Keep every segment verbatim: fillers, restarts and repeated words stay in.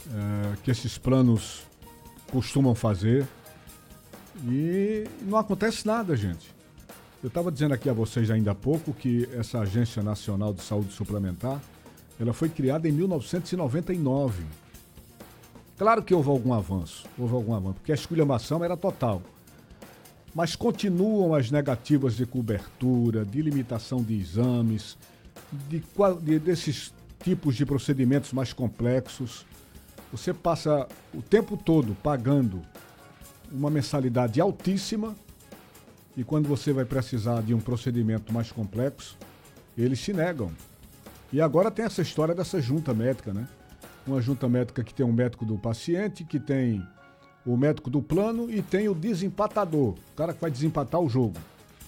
é, que esses planos costumam fazer e não acontece nada, gente. Eu estava dizendo aqui a vocês ainda há pouco que essa Agência Nacional de Saúde Suplementar, ela foi criada em mil novecentos e noventa e nove. Claro que houve algum avanço, houve algum avanço, porque a esculhambação era total. Mas continuam as negativas de cobertura, de limitação de exames, de, de, desses tipos de procedimentos mais complexos. Você passa o tempo todo pagando uma mensalidade altíssima e quando você vai precisar de um procedimento mais complexo, eles se negam. E agora tem essa história dessa junta médica, né? Uma junta médica que tem um médico do paciente, que tem o médico do plano e tem o desempatador, o cara que vai desempatar o jogo.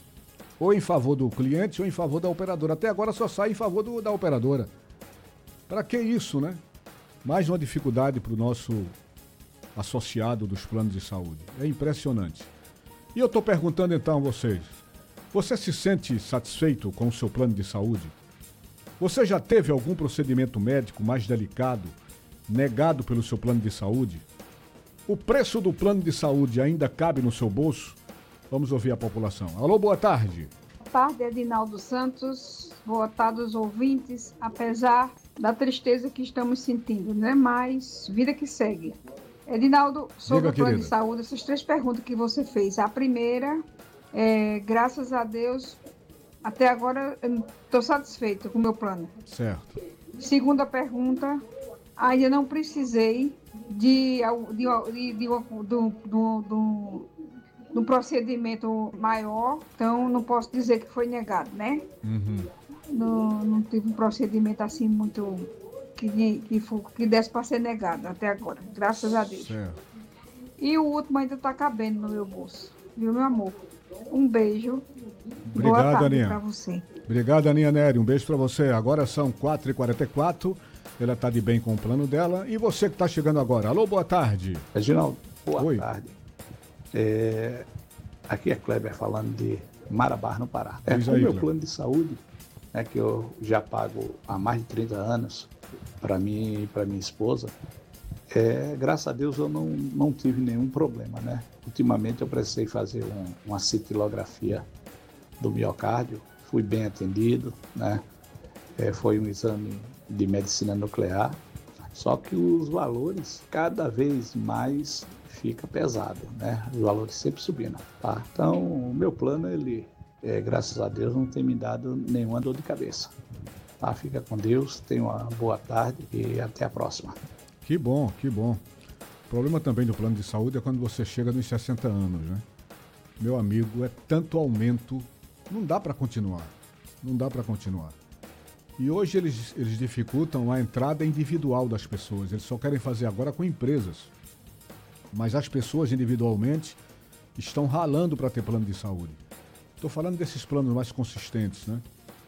Ou em favor do cliente ou em favor da operadora. Até agora só sai em favor do, da operadora. Para que isso, né? Mais uma dificuldade para o nosso associado dos planos de saúde. É impressionante. E eu estou perguntando então a vocês, você se sente satisfeito com o seu plano de saúde? Você já teve algum procedimento médico mais delicado, negado pelo seu plano de saúde? O preço do plano de saúde ainda cabe no seu bolso? Vamos ouvir a população. Alô, boa tarde. Boa tarde, Edinaldo Santos. Boa tarde aos ouvintes. Apesar da tristeza que estamos sentindo, né? Mas vida que segue. Edinaldo, sobre Diga, o plano querida. de saúde, essas três perguntas que você fez. A primeira, é, graças a Deus, até agora estou satisfeito com o meu plano. Certo. Segunda pergunta, ainda não precisei de, de, de, de, de, de, de, de um procedimento maior, então não posso dizer que foi negado, né? Uhum. Não, não tive um procedimento assim muito que, que, que desse para ser negado até agora, graças a Deus. Certo. E o último ainda está cabendo no meu bolso, viu, meu amor? Um beijo. Obrigado, Boa tarde Aninha. Para você. Obrigado, Aninha Nery. Um beijo para você. Agora são quatro e quarenta e quatro. Ela está de bem com o plano dela. E você que está chegando agora. Alô, boa tarde. Reginaldo, boa Oi. tarde. É... Aqui é Kleber falando de Marabá, no Pará. É, com o meu plano de saúde, né, que eu já pago há mais de trinta anos para mim e para minha esposa, é, graças a Deus eu não, não tive nenhum problema, né? Ultimamente eu precisei fazer um, uma cintilografia do miocárdio, fui bem atendido, né? É, foi um exame de medicina nuclear, só que os valores cada vez mais fica pesado, né? Os valores sempre subindo, tá? Então o meu plano, ele, é, graças a Deus, não tem me dado nenhuma dor de cabeça. Tá? Fica com Deus, tenha uma boa tarde e até a próxima. Que bom, que bom. O problema também do plano de saúde é quando você chega nos sessenta anos, né? Meu amigo, é tanto aumento, não dá para continuar. Não dá para continuar. E hoje eles, eles dificultam a entrada individual das pessoas. Eles só querem fazer agora com empresas. Mas as pessoas individualmente estão ralando para ter plano de saúde. Estou falando desses planos mais consistentes, né?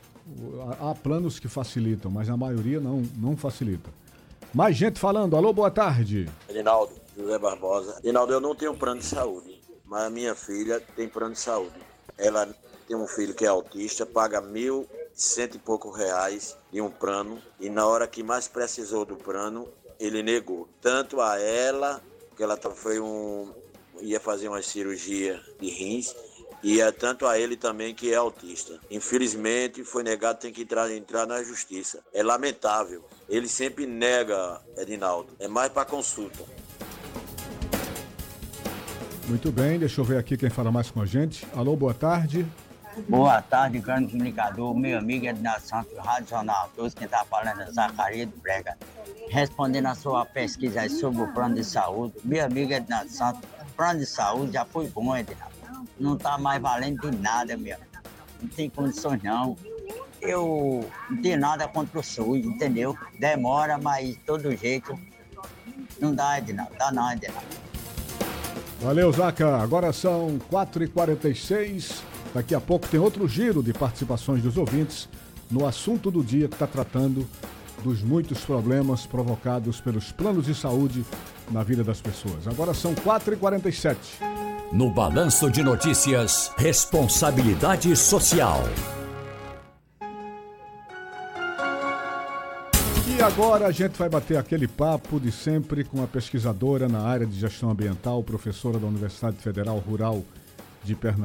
Há planos que facilitam, mas a maioria não, não facilita. Mais gente falando. Alô, boa tarde. Edinaldo, José Barbosa. Edinaldo, eu não tenho plano de saúde, mas a minha filha tem plano de saúde. Ela tem um filho que é autista, paga mil e cento e pouco reais de um plano, e na hora que mais precisou do plano, ele negou. Tanto a ela, que ela foi um, ia fazer uma cirurgia de rins, e é tanto a ele também, que é autista. Infelizmente foi negado, tem que entrar, entrar na justiça. É lamentável. Ele sempre nega, Edinaldo. É mais para consulta. Muito bem, deixa eu ver aqui quem fala mais com a gente. Alô, boa tarde. Boa tarde, grande comunicador. Meu amigo Edinaldo Santos, Rádio Jornal doze, quem está falando é Zacarias do Brega. Respondendo a sua pesquisa aí sobre o plano de saúde, meu amigo Edinaldo Santos, o plano de saúde já foi bom, Edinaldo. Não está mais valendo de nada, meu. Não tem condições, não. Eu não tenho nada contra o SUS, entendeu? Demora, mas de todo jeito não dá, Edinaldo. Dá não, Edinaldo. Valeu, Zaca. Agora são quatro e quarenta e seis. Daqui a pouco tem outro giro de participações dos ouvintes no assunto do dia que está tratando dos muitos problemas provocados pelos planos de saúde na vida das pessoas. Agora são quatro e quarenta e sete. No Balanço de Notícias, Responsabilidade Social. E agora a gente vai bater aquele papo de sempre com a pesquisadora na área de gestão ambiental, professora da Universidade Federal Rural de Pernambuco.